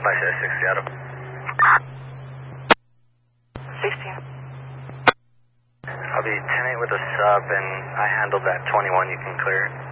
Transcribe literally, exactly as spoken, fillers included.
five six six Seattle. sixteen. I'll be ten eight with a sub, and I handled that twenty-one. You can clear it.